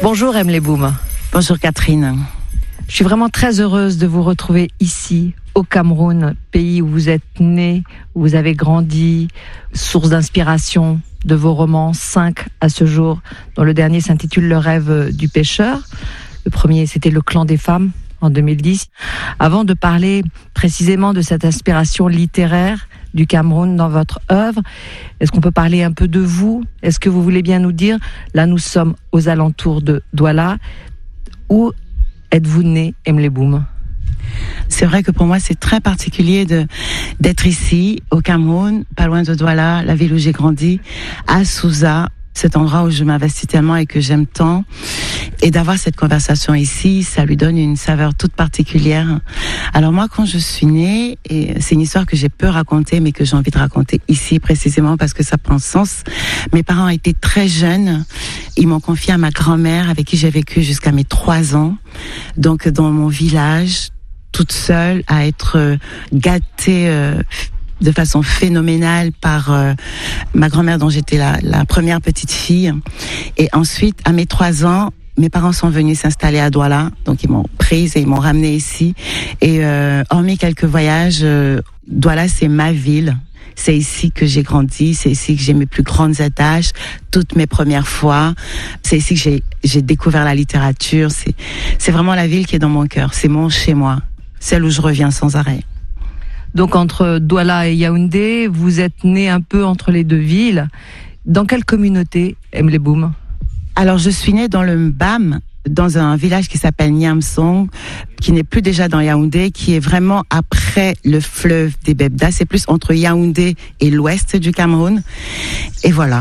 Bonjour Emily Boum. Bonjour Catherine. Je suis vraiment très heureuse de vous retrouver ici, au Cameroun, pays où vous êtes né, où vous avez grandi, source d'inspiration de vos romans, 5 à ce jour, dont le dernier s'intitule Le rêve du pêcheur. Le premier, c'était Le clan des femmes, en 2010. Avant de parler précisément de cette inspiration littéraire du Cameroun dans votre œuvre, est-ce qu'on peut parler un peu de vous? Est-ce que vous voulez bien nous dire, là nous sommes aux alentours de Douala, où êtes-vous né, Emily Boum? C'est vrai que pour moi, c'est très particulier d'être ici, au Cameroun, pas loin de Douala, la ville où j'ai grandi, à Souza, cet endroit où je m'investis tellement et que j'aime tant. Et d'avoir cette conversation ici, ça lui donne une saveur toute particulière. Alors moi, quand je suis née, et c'est une histoire que j'ai peu racontée, mais que j'ai envie de raconter ici précisément parce que ça prend sens. Mes parents étaient très jeunes. Ils m'ont confié à ma grand-mère avec qui j'ai vécu jusqu'à mes 3 ans. Donc dans mon village, toute seule, à être gâtée de façon phénoménale par ma grand-mère dont j'étais la première petite fille. Et ensuite, à mes 3 ans, mes parents sont venus s'installer à Douala, donc ils m'ont prise et ils m'ont ramenée ici. Et hormis quelques voyages, Douala c'est ma ville. C'est ici que j'ai grandi, c'est ici que j'ai mes plus grandes attaches, toutes mes premières fois. C'est ici que j'ai découvert la littérature. C'est vraiment la ville qui est dans mon cœur. C'est mon chez moi, celle où je reviens sans arrêt. Donc entre Douala et Yaoundé, vous êtes né un peu entre les deux villes. Dans quelle communauté, Emily Boum? Alors je suis née dans le Mbam, dans un village qui s'appelle Niamsong, qui n'est plus déjà dans Yaoundé, qui est vraiment après le fleuve des Bebda. C'est plus entre Yaoundé et l'ouest du Cameroun. Et voilà.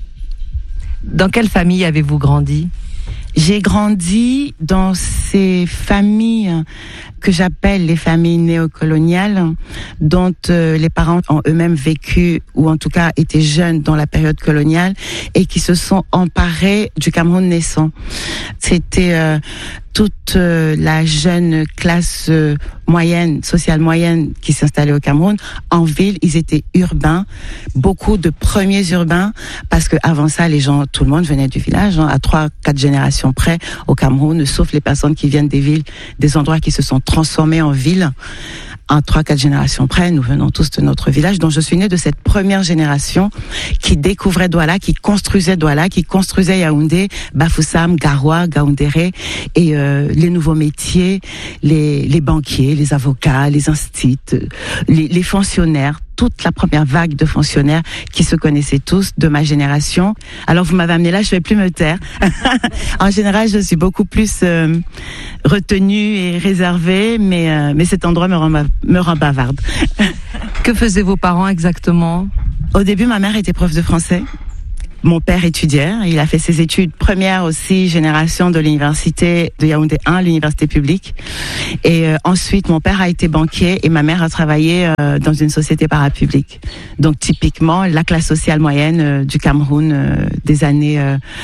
Dans quelle famille avez-vous grandi? J'ai grandi dans ces familles que j'appelle les familles néocoloniales, dont les parents ont eux-mêmes vécu, ou en tout cas étaient jeunes dans la période coloniale, et qui se sont emparés du Cameroun naissant. C'était toute la jeune classe moyenne, sociale moyenne qui s'installait au Cameroun. En ville, ils étaient urbains, beaucoup de premiers urbains, parce que avant ça, tout le monde venait du village, à 3-4 générations près au Cameroun, sauf les personnes qui viennent des villes, des endroits qui se sont transformés en villes. En 3-4 générations près, nous venons tous de notre village. Donc je suis née de cette première génération qui découvrait Douala, qui construisait Yaoundé, Bafoussam, Garoua, Gaoundéré, et les nouveaux métiers, les banquiers, les avocats, les instituts, les fonctionnaires, toute la première vague de fonctionnaires qui se connaissaient tous de ma génération. Alors vous m'avez amené là, je vais plus me taire. En général, je suis beaucoup plus retenue et réservée, mais cet endroit me rend bavarde. Que faisaient vos parents exactement? Au début, ma mère était prof de français. Mon père étudiait, il a fait ses études première aussi génération de l'université de Yaoundé 1, l'université publique. Et ensuite, mon père a été banquier et ma mère a travaillé dans une société parapublique. Donc typiquement, la classe sociale moyenne du Cameroun des années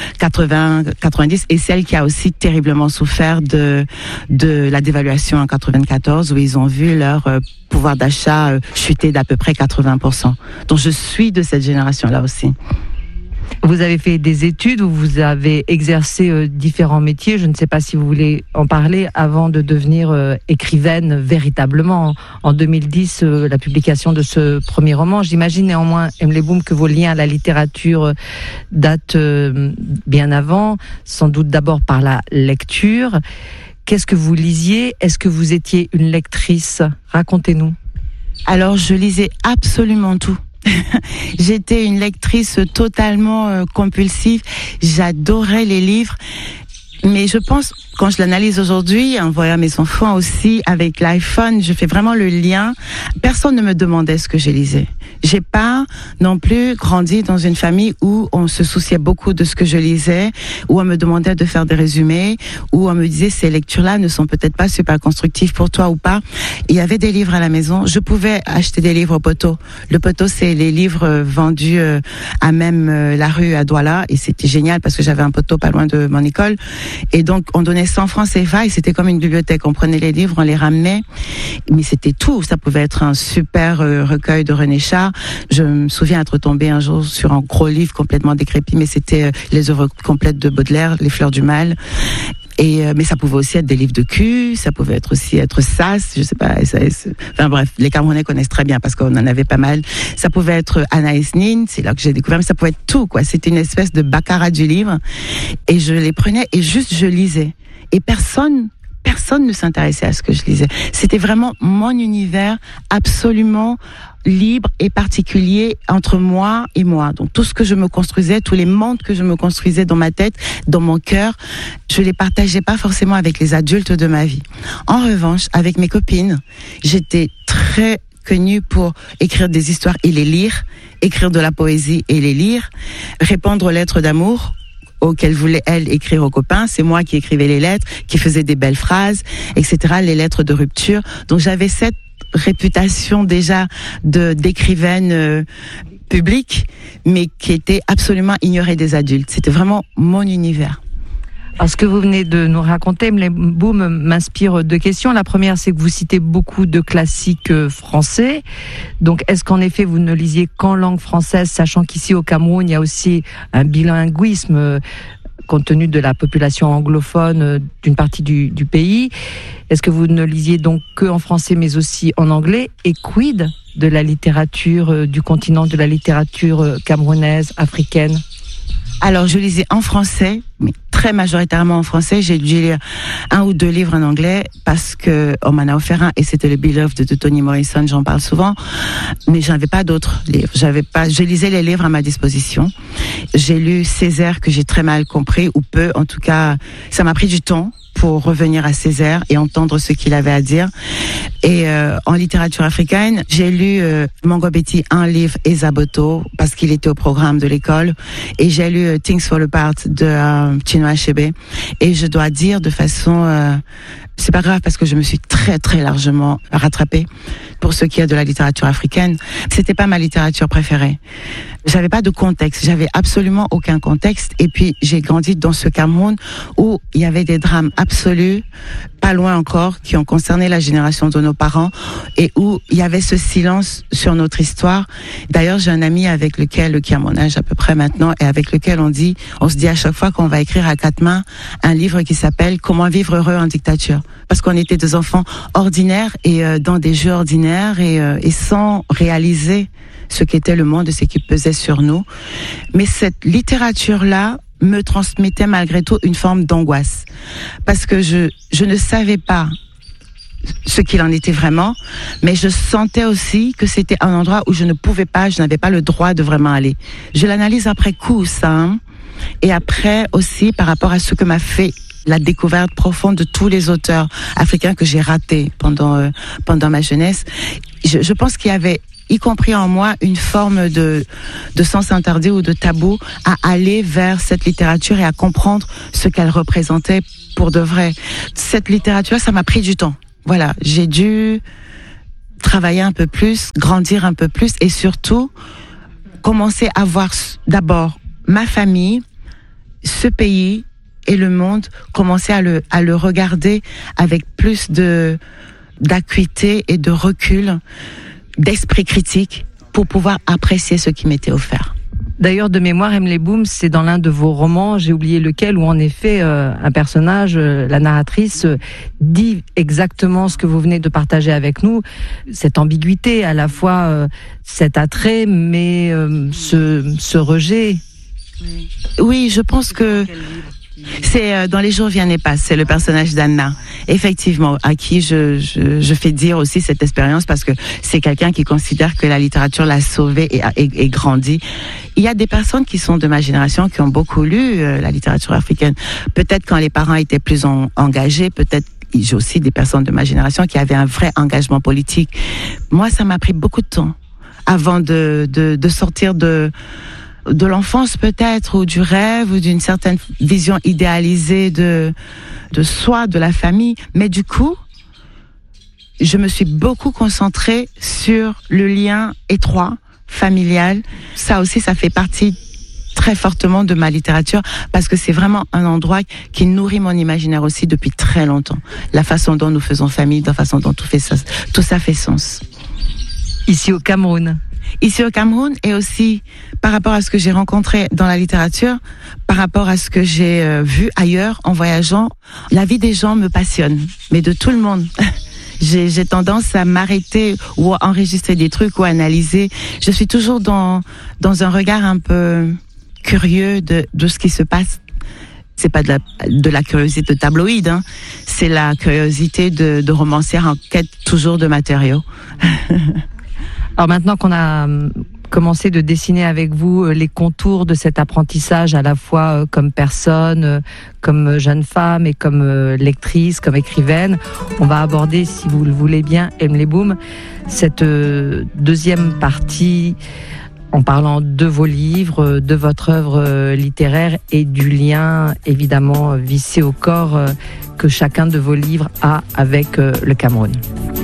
80-90 et celle qui a aussi terriblement souffert de la dévaluation en 94 où ils ont vu leur pouvoir d'achat chuter d'à peu près 80%. Donc je suis de cette génération-là aussi. Vous avez fait des études où vous avez exercé différents métiers. Je ne sais pas si vous voulez en parler avant de devenir écrivaine véritablement. En 2010, la publication de ce premier roman. J'imagine néanmoins, Emily Boum, que vos liens à la littérature datent bien avant, sans doute d'abord par la lecture. Qu'est-ce que vous lisiez? Est-ce que vous étiez une lectrice? Racontez-nous. Alors, je lisais absolument tout. J'étais une lectrice totalement compulsive. J'adorais les livres. Mais je pense, quand je l'analyse aujourd'hui, en voyant mes enfants aussi, avec l'iPhone, je fais vraiment le lien. Personne ne me demandait ce que je lisais. J'ai pas non plus grandi dans une famille où on se souciait beaucoup de ce que je lisais, où on me demandait de faire des résumés, où on me disait ces lectures-là ne sont peut-être pas super constructives pour toi ou pas. Il y avait des livres à la maison. Je pouvais acheter des livres au poteau. Le poteau, c'est les livres vendus à même la rue à Douala, et c'était génial parce que j'avais un poteau pas loin de mon école. Et donc, on donnait 100 francs CFA et c'était comme une bibliothèque. On prenait les livres, on les ramenait. Mais c'était tout. Ça pouvait être un super recueil de René Char. Je me souviens être tombée un jour sur un gros livre complètement décrépit, mais c'était les œuvres complètes de Baudelaire, Les Fleurs du Mal. Mais ça pouvait aussi être des livres de cul, ça pouvait aussi être SAS, je sais pas, SAS. Enfin bref, les Camerounais connaissent très bien parce qu'on en avait pas mal. Ça pouvait être Anaïs Nin, c'est là que j'ai découvert, mais ça pouvait être tout, quoi. C'était une espèce de baccarat du livre. Et je les prenais et juste je lisais. Et personne ne s'intéressait à ce que je lisais. C'était vraiment mon univers absolument libre et particulier entre moi et moi. Donc tout ce que je me construisais, tous les mondes que je me construisais dans ma tête, dans mon cœur, je les partageais pas forcément avec les adultes de ma vie. En revanche, avec mes copines, j'étais très connue pour écrire des histoires et les lire, écrire de la poésie et les lire, répondre aux lettres d'amour auxquelles voulait elle écrire aux copains. C'est moi qui écrivais les lettres, qui faisais des belles phrases, etc., les lettres de rupture. Donc j'avais cette réputation déjà d'écrivaine publique, mais qui était absolument ignorée des adultes. C'était vraiment mon univers. Alors, ce que vous venez de nous raconter, Emily Boom, m'inspire deux questions. La première, c'est que vous citez beaucoup de classiques français. Donc, est-ce qu'en effet, vous ne lisiez qu'en langue française, sachant qu'ici, au Cameroun, il y a aussi un bilinguisme compte tenu de la population anglophone d'une partie du pays. Est-ce que vous ne lisiez donc que en français, mais aussi en anglais? Et quid de la littérature du continent, de la littérature camerounaise, africaine? Alors, je lisais en français, mais très majoritairement en français. J'ai dû lire 1 ou 2 livres en anglais parce que on m'en a offert un et c'était le Beloved de Toni Morrison, j'en parle souvent. Mais j'en avais pas d'autres livres. Je lisais les livres à ma disposition. J'ai lu Césaire que j'ai très mal compris, ou peu. En tout cas, ça m'a pris du temps pour revenir à Césaire et entendre ce qu'il avait à dire. Et en littérature africaine, j'ai lu Mangobeti, un livre, et Zaboto, parce qu'il était au programme de l'école. Et j'ai lu Things Fall Apart de Chinua Achebe. Et je dois dire de façon... c'est pas grave parce que je me suis très très largement rattrapée pour ce qui est de la littérature africaine. C'était pas ma littérature préférée. J'avais pas de contexte, j'avais absolument aucun contexte. Et puis j'ai grandi dans ce Cameroun où il y avait des drames absolus, pas loin encore, qui ont concerné la génération de nos parents et où il y avait ce silence sur notre histoire. D'ailleurs, j'ai un ami avec lequel, qui a mon âge à peu près maintenant, et avec lequel on se dit à chaque fois qu'on va écrire à 4 mains un livre qui s'appelle Comment vivre heureux en dictature. Parce qu'on était des enfants ordinaires et dans des jeux ordinaires et sans réaliser ce qu'était le monde et ce qui pesait sur nous. Mais cette littérature-là me transmettait malgré tout une forme d'angoisse. Parce que je ne savais pas ce qu'il en était vraiment, mais je sentais aussi que c'était un endroit où je n'avais pas le droit de vraiment aller. Je l'analyse après coup, ça, hein. Et après aussi par rapport à ce que m'a fait la découverte profonde de tous les auteurs africains que j'ai ratés pendant ma jeunesse. Je pense qu'il y avait, y compris en moi, une forme de sens interdit ou de tabou à aller vers cette littérature et à comprendre ce qu'elle représentait pour de vrai. Cette littérature, ça m'a pris du temps. Voilà, j'ai dû travailler un peu plus, grandir un peu plus et surtout commencer à voir d'abord ma famille, ce pays et le monde, commencer à le regarder avec plus d'acuité et de recul, d'esprit critique pour pouvoir apprécier ce qui m'était offert. D'ailleurs, de mémoire, Emily Boom, c'est dans l'un de vos romans, j'ai oublié lequel, où en effet un personnage, la narratrice, dit exactement ce que vous venez de partager avec nous, cette ambiguïté, à la fois cet attrait, mais ce rejet. Oui, je pense que c'est dans Les jours viennent et passent, c'est le personnage d'Anna, effectivement, à qui je fais dire aussi cette expérience parce que c'est quelqu'un qui considère que la littérature l'a sauvé et grandi. Il y a des personnes qui sont de ma génération qui ont beaucoup lu la littérature africaine. Peut-être quand les parents étaient plus engagés, peut-être j'ai aussi des personnes de ma génération qui avaient un vrai engagement politique. Moi, ça m'a pris beaucoup de temps avant de sortir de l'enfance peut-être, ou du rêve, ou d'une certaine vision idéalisée de soi, de la famille. Mais du coup, je me suis beaucoup concentrée sur le lien étroit, familial. Ça aussi, ça fait partie très fortement de ma littérature parce que c'est vraiment un endroit qui nourrit mon imaginaire aussi depuis très longtemps. La façon dont nous faisons famille, la façon dont tout ça fait sens. Ici au Cameroun. Ici au Cameroun et aussi par rapport à ce que j'ai rencontré dans la littérature, par rapport à ce que j'ai vu ailleurs en voyageant, la vie des gens me passionne, mais de tout le monde. J'ai tendance à m'arrêter ou à enregistrer des trucs ou à analyser. Je suis toujours dans un regard un peu curieux de ce qui se passe. C'est pas de la curiosité de tabloïd, hein. C'est la curiosité de romancière en quête toujours de matériaux. Alors maintenant qu'on a commencé de dessiner avec vous les contours de cet apprentissage à la fois comme personne, comme jeune femme et comme lectrice, comme écrivaine, on va aborder, si vous le voulez bien, Emily Boom, cette deuxième partie en parlant de vos livres, de votre œuvre littéraire et du lien évidemment vissé au corps que chacun de vos livres a avec le Cameroun.